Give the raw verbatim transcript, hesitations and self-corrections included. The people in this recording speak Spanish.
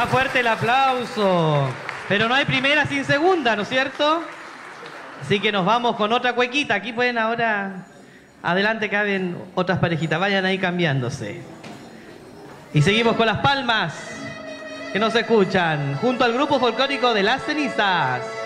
más fuerte el aplauso. Pero no hay primera sin segunda, ¿no es cierto? Así que nos vamos con otra cuequita. Aquí pueden ahora... Adelante caben otras parejitas. Vayan ahí cambiándose. Y seguimos con las palmas que no se escuchan. Junto al grupo folclórico de Las Cenizas.